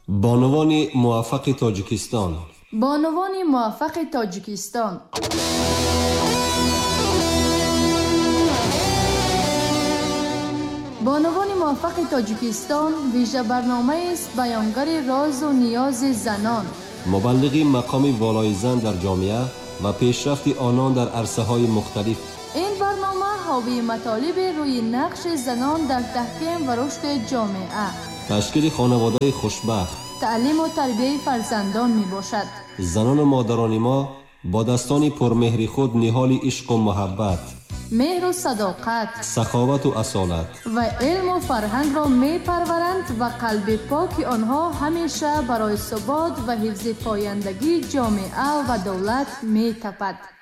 بانوان موفق تاجیکستان. بانوان موفق تاجیکستان. بانوان موفق تاجیکستان ویژه برنامه است بیانگر راز و نیاز زنان، مبلغ مقام والای زن در جامعه و پیشرفت آنان در عرصه‌های مختلف. این برنامه حاوی مطالب روی نقش زنان در تحکیم و رشد جامعه، تشکیل خانواده خوشبخت، تعلیم و تربیت فرزندان می باشد. زنان و مادران ما با دستان پرمهر خود نهال عشق و محبت، مهر و صداقت، سخاوت و اصالت و علم و فرهنگ را می پرورند و قلب پاک آنها همیشه برای ثبات و حفظ پایندگی جامعه و دولت می تپد.